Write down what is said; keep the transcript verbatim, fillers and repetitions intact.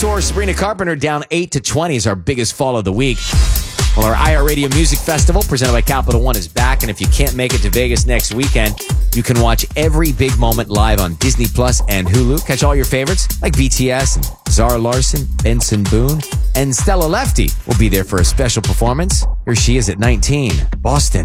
Tour, Sabrina Carpenter down eight to twenty is our biggest fall of the week. Well, our iHeartRadio Music Festival, presented by Capital One, is back, and if you can't make it to Vegas next weekend, you can watch every big moment live on Disney Plus and Hulu. Catch all your favorites like B T S and Zara Larsson, Benson Boone, and Stella Lefty will be there for a special performance. Here she is at nineteen, Boston.